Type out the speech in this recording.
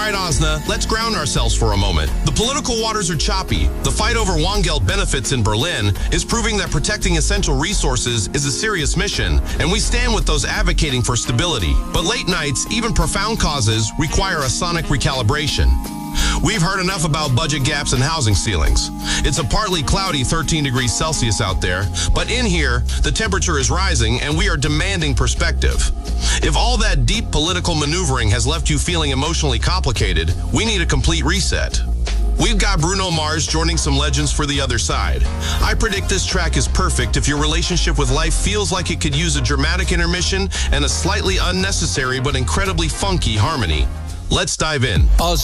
right, Osna, let's ground ourselves for a moment. The political waters are choppy. The fight over Wangeld benefits in Berlin is proving that protecting essential resources is a serious mission, and we stand with those advocating for stability. But late nights, even profound causes, require a sonic recalibration. We've heard enough about budget gaps and housing ceilings. It's a partly cloudy 13 degrees Celsius out there, but in here, the temperature is rising and we are demanding perspective. If all that deep political maneuvering has left you feeling emotionally complicated, we need a complete reset. We've got Bruno Mars joining some legends for the other side. I predict this track is perfect if your relationship with life feels like it could use a dramatic intermission and a slightly unnecessary but incredibly funky harmony. Let's dive in.